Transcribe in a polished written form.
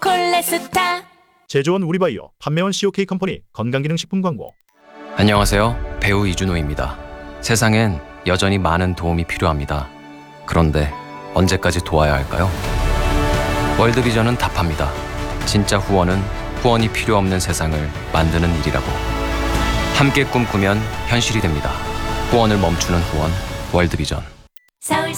콜레스타. 제조원 우리바이오, 판매원 COK 컴퍼니 건강기능식품 광고. 안녕하세요. 배우 이준호입니다. 세상엔 여전히 많은 도움이 필요합니다. 그런데 언제까지 도와야 할까요? 월드비전은 답합니다. 진짜 후원은 후원이 필요 없는 세상을 만드는 일이라고. 함께 꿈꾸면 현실이 됩니다. 후원을 멈추는 후원, 월드비전. 서울